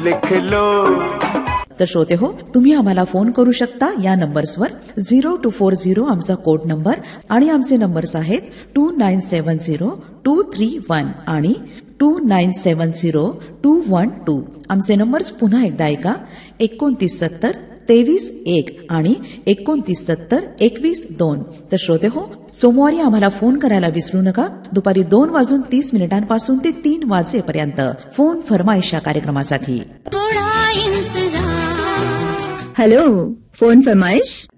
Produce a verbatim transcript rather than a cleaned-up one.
लिख लो। तर श्रोते हो, तुम्ही आम्हाला फोन करू शकता या नंबर्सवर. झिरो टू फोर झिरो आमचा कोड नंबर आणि आमचे नंबर्स आहेत to nine seven zero to three one आणि to nine seven zero to one two. आमचे नंबर्स पुन्हा एकदा ऐका. एकोणतीस सत्तर तेवीस एक आणि एकोणतीस सत्तर एकवीस दोन. तर श्रोते हो, सोमवारी आम्हाला फोन करायला विसरू नका. दुपारी दोन वाजून तीस मिनिटांपासून ते तीन वाजेपर्यंत फोन फरमाईश या कार्यक्रमासाठी. हेलो, फोन फरमाइश.